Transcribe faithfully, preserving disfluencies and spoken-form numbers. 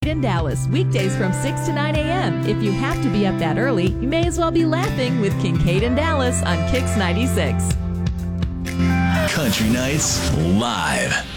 In Dallas, weekdays from six to nine a.m. If you have to be up that early, you may as well be laughing with Kincaid and Dallas on Kix ninety-six. Country Nights Live.